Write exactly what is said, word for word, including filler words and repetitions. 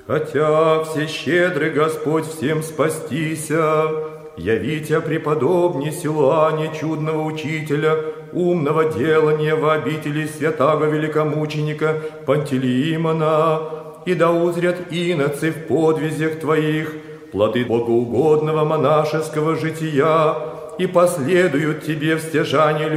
Хотя все щедрый Господь всем спастися, явите преподобне Силуане чудного учителя, умного делания в обители святаго великомученика Пантелеимона, и да узрят иноцы в подвизях Твоих плоды богоугодного монашеского жития, и последуют Тебе в стяжании